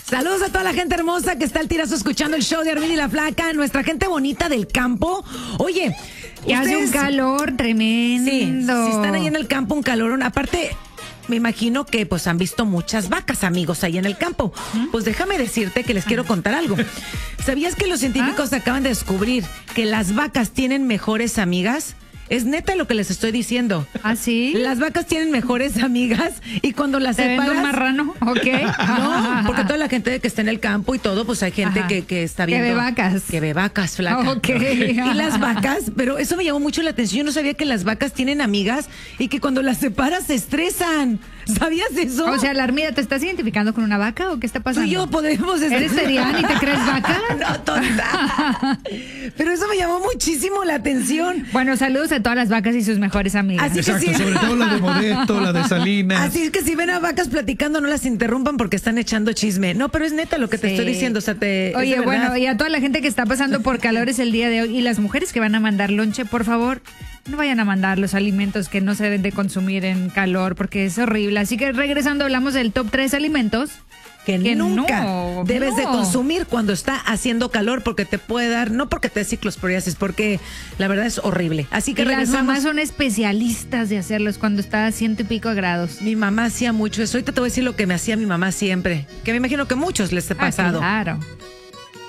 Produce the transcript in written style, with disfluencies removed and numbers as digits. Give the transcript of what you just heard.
Saludos a toda la gente hermosa que está al tirazo escuchando el show de Armin y la Flaca, nuestra gente bonita del campo. Oye, y hace un calor tremendo. Sí, si están ahí en el campo, un calor. Aparte, me imagino que pues han visto muchas vacas, amigos, ahí en el campo. Pues déjame decirte que les quiero contar algo. ¿Sabías que los científicos acaban de descubrir que las vacas tienen mejores amigas? Es neta lo que les estoy diciendo. ¿Ah, sí? Las vacas tienen mejores amigas y cuando las separas... ¿Te un marrano? Ok. No, porque toda la gente que está en el campo y todo, pues hay gente que está viendo... Que ve vacas. Que ve vacas, Flaca. Ok. Y las vacas, pero eso me llamó mucho la atención. Yo no sabía que las vacas tienen amigas y que cuando las separas se estresan. ¿Sabías eso? O sea, la Armida, ¿te estás identificando con una vaca o qué está pasando? Tú y yo podemos... ¿Eres serián y te crees vaca? No, tonta. Pero eso me llamó muchísimo la atención. Bueno, saludos a todas las vacas y sus mejores amigas. Así Exacto, que sí. sobre todo la de Modesto, la de Salinas. Así es que si ven a vacas platicando, no las interrumpan porque están echando chisme. No, pero es neta lo que te estoy diciendo. O sea, Oye, bueno, y a toda la gente que está pasando por calores el día de hoy y las mujeres que van a mandar lonche, por favor, no vayan a mandar los alimentos que no se deben de consumir en calor porque es horrible. Así que regresando hablamos del top 3 alimentos que nunca debes de no consumir cuando está haciendo calor porque te puede dar, no porque te dé ciclosporiasis, porque la verdad es horrible. Así que y las regresamos. mamás son especialistas de hacerlos cuando está a 100 y pico grados. Mi mamá hacía mucho eso. Ahorita te voy a decir lo que me hacía mi mamá siempre, que me imagino que a muchos les ha pasado. Claro.